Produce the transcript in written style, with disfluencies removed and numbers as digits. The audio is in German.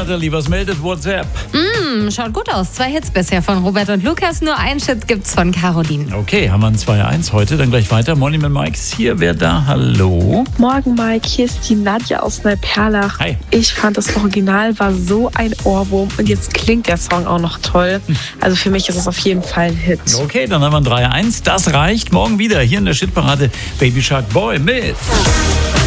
Nathalie, was meldet WhatsApp? Schaut gut aus. 2 Hits bisher von Robert und Lukas. Nur ein Hit gibt's von Caroline. Okay, haben wir ein 2-1 heute. Dann gleich weiter. Morning mit Mikes hier. Wer da? Hallo? Morgen, Mike. Hier ist die Nadja aus Neuperlach. Hi. Ich fand, das Original war so ein Ohrwurm und jetzt klingt der Song auch noch toll. Also für mich ist es auf jeden Fall ein Hit. Okay, dann haben wir ein 3-1. Das reicht. Morgen wieder hier in der Shitparade Baby Shark Boy mit